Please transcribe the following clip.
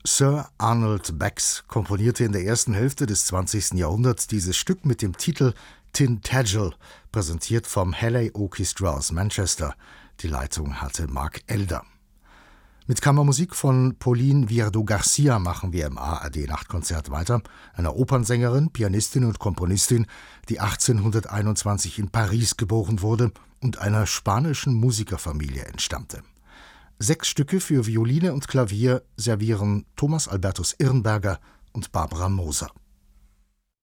Sir Arnold Bax komponierte in der ersten Hälfte des 20. Jahrhunderts dieses Stück mit dem Titel Tintagel, präsentiert vom Halley Orchestra aus Manchester. Die Leitung hatte Mark Elder. Mit Kammermusik von Pauline Viardot-Garcia machen wir im ARD-Nachtkonzert weiter, einer Opernsängerin, Pianistin und Komponistin, die 1821 in Paris geboren wurde und einer spanischen Musikerfamilie entstammte. 6 Stücke für Violine und Klavier servieren Thomas Albertus Irnberger und Barbara Moser.